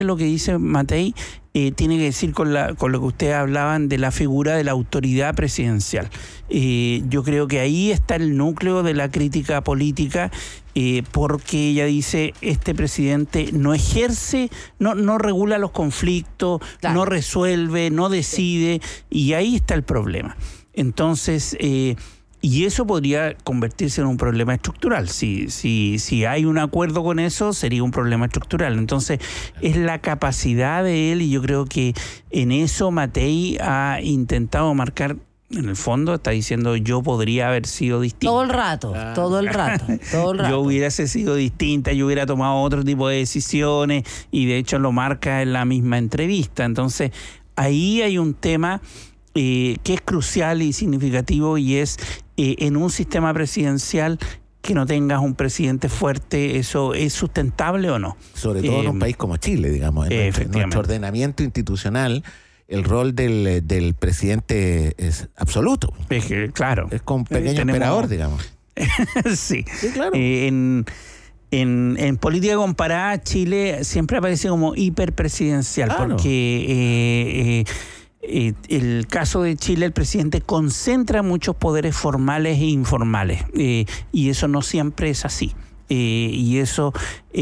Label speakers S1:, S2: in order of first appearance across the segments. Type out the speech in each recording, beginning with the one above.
S1: Lo que dice Matei tiene que decir con lo que ustedes hablaban de la figura de la autoridad presidencial. Yo creo que ahí está el núcleo de la crítica política, porque ella dice, este presidente no ejerce, no regula los conflictos, claro, no resuelve, no decide, y ahí está el problema. Entonces, y eso podría convertirse en un problema estructural. Si hay un acuerdo con eso, sería un problema estructural. Entonces, es la capacidad de él, y yo creo que en eso Matei ha intentado marcar. En el fondo está diciendo, yo podría haber sido distinta.
S2: Todo el rato.
S1: Yo hubiese sido distinta, yo hubiera tomado otro tipo de decisiones, y de hecho lo marca en la misma entrevista. Entonces, ahí hay un tema que es crucial y significativo, y es en un sistema presidencial que no tengas un presidente fuerte, ¿eso es sustentable o no?
S3: Sobre todo en un país como Chile, digamos, en nuestro ordenamiento institucional. El rol del presidente es absoluto.
S1: Claro.
S3: Es como un pequeño emperador, digamos.
S1: Sí,
S3: claro.
S1: En política comparada, Chile siempre aparece como hiperpresidencial, claro, porque el caso de Chile, el presidente concentra muchos poderes formales e informales, y eso no siempre es así. Y eso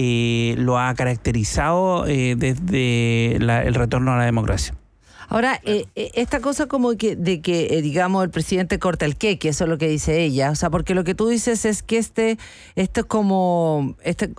S1: lo ha caracterizado desde el retorno a la democracia.
S2: Ahora, esta cosa como que digamos, el presidente corta el queque, eso es lo que dice ella. O sea, porque lo que tú dices es que esto como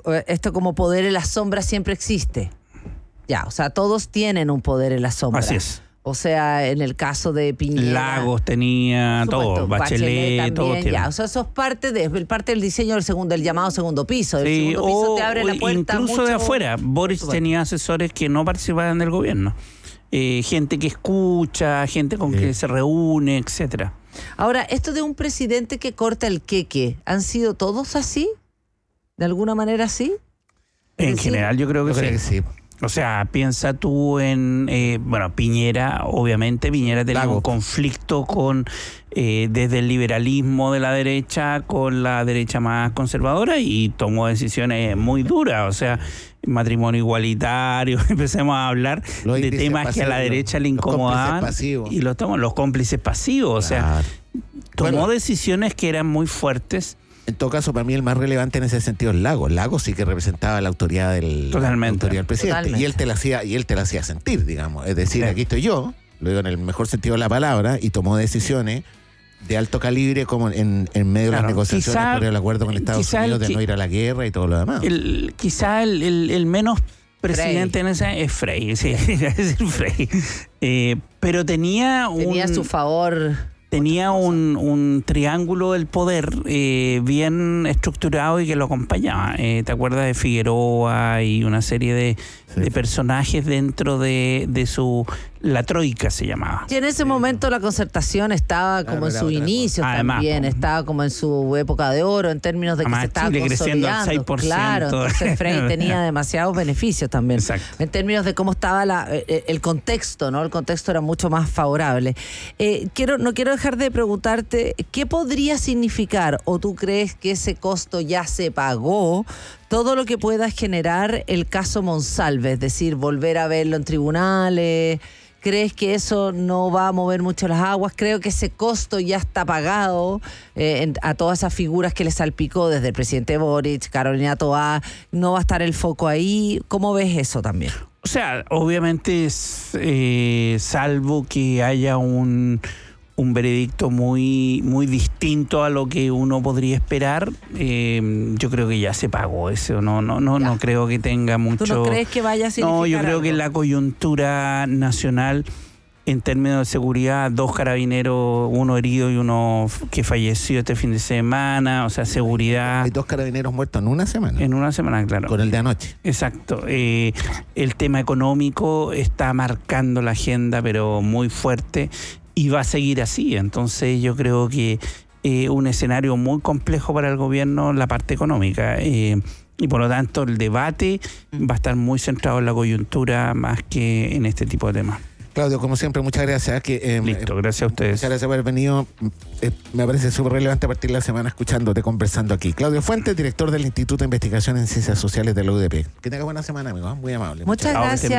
S2: poder en la sombra siempre existe. Ya, o sea, todos tienen un poder en la sombra.
S1: Así es.
S2: O sea, en el caso de Piñera,
S1: Lagos tenía todo, Bachelet, todo tiene.
S2: Ya, o sea, eso es parte del diseño del llamado segundo piso. El segundo piso te abre la puerta
S1: incluso
S2: mucho,
S1: de afuera. Boris tenía asesores que no participaban del gobierno. Gente que escucha, gente con que se reúne, etcétera.
S2: Ahora, esto de un presidente que corta el queque, ¿han sido todos así? ¿De alguna manera así?
S1: En general yo creo que sí. O sea, piensa tú en, Piñera, obviamente, Piñera tenía un conflicto con desde el liberalismo de la derecha con la derecha más conservadora, y tomó decisiones muy duras, o sea, matrimonio igualitario, empecemos a hablar de temas pasivos, que a la derecha le incomodaban, y los cómplices pasivos, claro. O sea, tomó decisiones que eran muy fuertes.
S3: En todo caso, para mí el más relevante en ese sentido es Lagos. Lagos sí que representaba la autoridad del presidente. Totalmente. Y él te la hacía sentir, digamos. Es decir, aquí estoy yo, lo digo en el mejor sentido de la palabra, y tomó decisiones de alto calibre como en medio de las negociaciones por el acuerdo con Estados Unidos de no ir a la guerra y todo lo demás.
S1: Quizá el menos presidente en esa es Frey, sí, es decir, Frey. Pero tenía
S2: a su favor.
S1: Tenía un triángulo del poder bien estructurado y que lo acompañaba. ¿Te acuerdas de Figueroa y una serie de personajes dentro de la Troika se llamaba?
S2: Y en ese momento la Concertación estaba como en su inicio también, estaba como en su época de oro en términos de que se estaba
S1: Chile creciendo al 6%.
S2: Claro, entonces Frey tenía demasiados beneficios también.
S1: Exacto.
S2: En términos de cómo estaba el contexto, ¿no? El contexto era mucho más favorable. No quiero dejar de preguntarte, ¿qué podría significar, o tú crees que ese costo ya se pagó, todo lo que pueda generar el caso Monsalve? Es decir, volver a verlo en tribunales. ¿Crees que eso no va a mover mucho las aguas? Creo que ese costo ya está pagado a todas esas figuras que le salpicó, desde el presidente Boric, Carolina Toá. ¿No va a estar el foco ahí? ¿Cómo ves eso también?
S1: O sea, obviamente salvo que haya un veredicto muy, muy distinto a lo que uno podría esperar, yo creo que ya se pagó eso. No creo que tenga mucho.
S2: ¿Tú no crees que vaya a significar
S1: No, yo creo
S2: algo?
S1: que en la coyuntura nacional, en términos de seguridad, 2 carabineros, uno herido y uno que falleció este fin de semana, o sea, seguridad.
S3: Hay 2 carabineros muertos en una semana.
S1: En una semana, claro.
S3: Con el de anoche.
S1: Exacto. El tema económico está marcando la agenda, pero muy fuerte. Y va a seguir así. Entonces yo creo que un escenario muy complejo para el gobierno, la parte económica. Y por lo tanto el debate va a estar muy centrado en la coyuntura más que en este tipo de temas.
S3: Claudio, como siempre, muchas gracias.
S1: Listo, gracias a ustedes.
S3: Muchas gracias por haber venido. Me parece súper relevante partir la semana escuchándote, conversando aquí. Claudio Fuentes, director del Instituto de Investigación en Ciencias Sociales de la UDP. Que tenga buena semana, amigo. Muy amable.
S2: Muchas gracias.